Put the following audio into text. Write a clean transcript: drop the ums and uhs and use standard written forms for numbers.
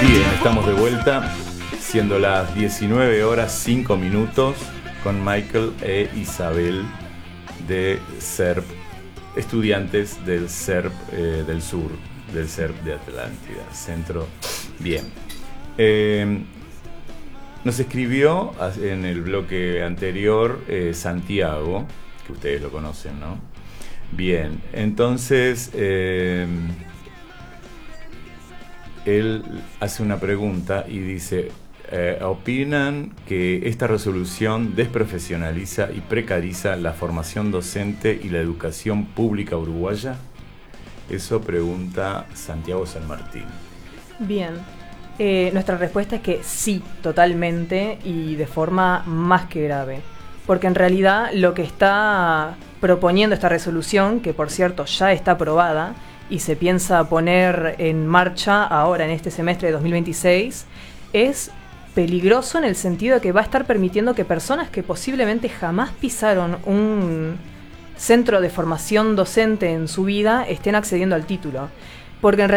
Bien, estamos de vuelta, siendo las 19 horas 5 minutos, con Michael e Isabel de SERP, estudiantes del SERP del sur, del SERP de Atlántida, centro. Bien. Nos escribió en el bloque anterior Santiago, que ustedes lo conocen, ¿no? Bien, entonces él hace una pregunta y dice: ¿opinan que esta resolución desprofesionaliza y precariza la formación docente y la educación pública uruguaya? Eso pregunta Santiago San Martín. Bien, nuestra respuesta es que sí, totalmente, y de forma más que grave. Porque en realidad lo que está proponiendo esta resolución, que por cierto ya está aprobada y se piensa poner en marcha ahora en este semestre de 2026, es peligroso en el sentido de que va a estar permitiendo que personas que posiblemente jamás pisaron un centro de formación docente en su vida estén accediendo al título. Porque en